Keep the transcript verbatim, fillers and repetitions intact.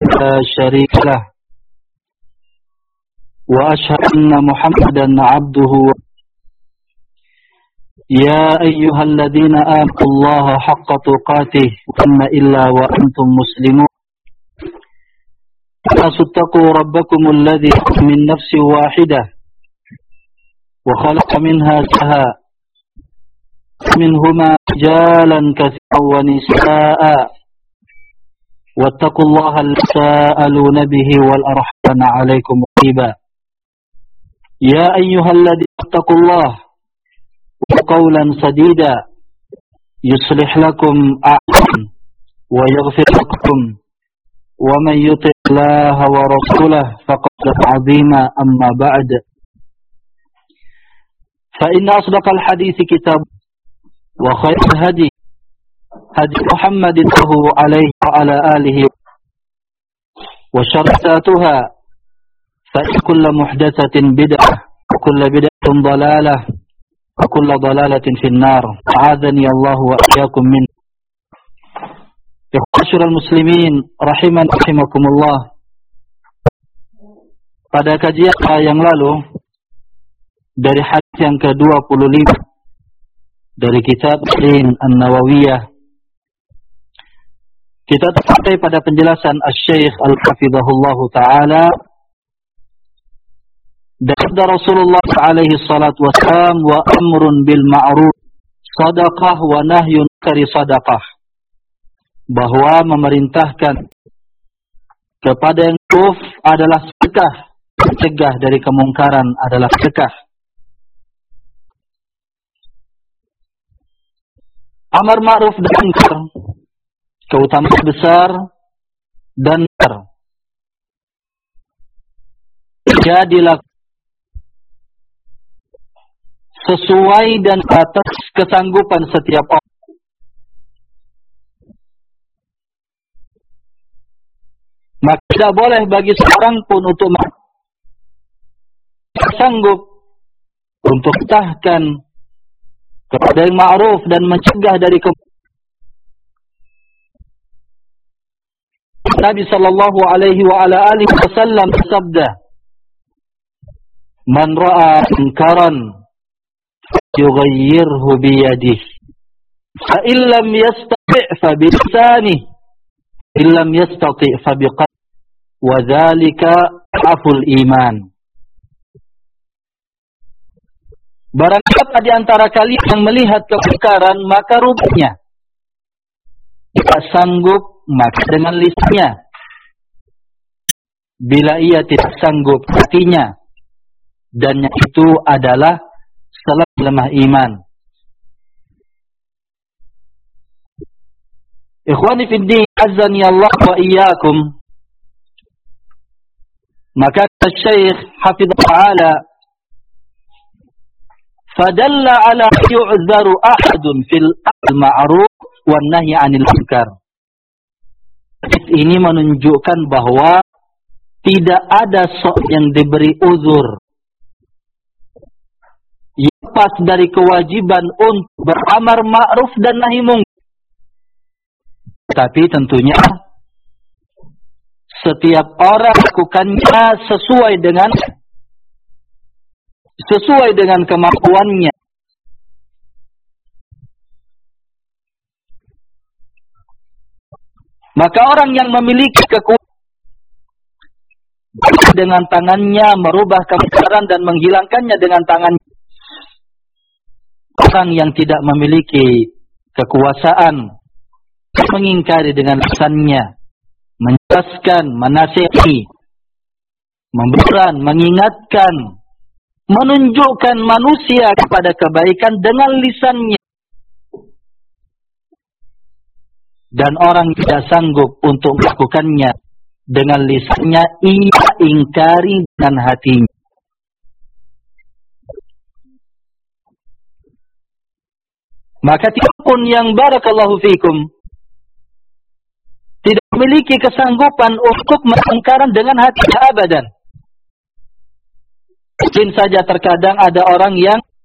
لا شريك له وأشهد أن محمدا عبده. يا أيها الذين آمنوا الله حق تقاته وإن إلا وأنتم مسلمون. اتقوا ربكم الذي من نفس واحدة وخلق منها زوجها منهما رجالا كثيرا ونساء واتقوا الله الذي تساءلون به والأرحام عليكم رقيبا. يا أيها الذين اتقوا الله وقولا سديدا يصلح لكم أعمالكم ويغفر لكم ومن يطع الله ورسوله فقد عظيما. أما بعد فإن أصدق الحديث كتاب وخير الهدي هدي محمد صلى عليه وعلى آله وشر محدثاتها فإن كل محدثة بدعة وكل بدعة ضلالة وكل ضلالة في النار. أعاذني الله وإياكم منه. Ikhwashurul muslimin rahiman rahimakumullah. Pada kajian yang lalu dari hadis yang ke dua puluh lima dari kitab An-Nawawiyah, kita sampai pada penjelasan Asy-Syaikh Al-Hafizahullah Ta'ala dari Rasulullah alaihi salatu wassalam, wa amrun bil ma'ruf sadaqah wa nahyun kari sadaqah, bahwa memerintahkan kepada yang ma'ruf adalah sedekah, mencegah dari kemungkaran adalah sedekah. Amar ma'ruf dan munkar, keutamaan besar dan besar, jadilah sesuai dan atas kesanggupan setiap orang. Maka tidak boleh bagi seorang pun untuk sanggup untuk mentahkan kepada yang ma'ruf dan mencegah dari kemungkaran. Nabi sallallahu alaihi wa ala alihi wasallam bersabda, "Man ra'a munkaran yughayyirhu bi yadihi, fa in lam yastati' fa bi lisanihi, in lam yastati' fa bi qalbihi, wa dzalika aful iman." Barang siapa di antara kalian yang melihat kemungkaran maka rubahnya, jika sanggup maka dengan lisannya, bila ia tidak sanggup hatinya, dan itu adalah selain lemah iman. Ikhwani fid din, azani Allah wa iyyakum. Maka Syekh Hafizah Ta'ala, fadalla ala yu'zaru ahadun fil ma'ruf wan nahyi 'anil munkar. Ini menunjukkan bahwa tidak ada seorang yang diberi uzur yang lepas dari kewajiban untuk beramar ma'ruf dan nahi munkar. Tapi tentunya setiap orang lakukannya sesuai dengan sesuai dengan kemampuannya. Maka orang yang memiliki kekuatan dengan tangannya merubah kemungkaran dan menghilangkannya dengan tangannya. Orang yang tidak memiliki kekuasaan mengingkari dengan lisannya, menjelaskan, menasihati, memberan, mengingatkan, menunjukkan manusia kepada kebaikan dengan lisannya. Dan orang tidak sanggup untuk melakukannya dengan lisannya, ia ingkari dengan hatinya. Maka tidak pun yang barakallahu fikum tidak memiliki kesanggupan untuk mengingkari dengan hatinya abadan. Mungkin saja terkadang ada orang yang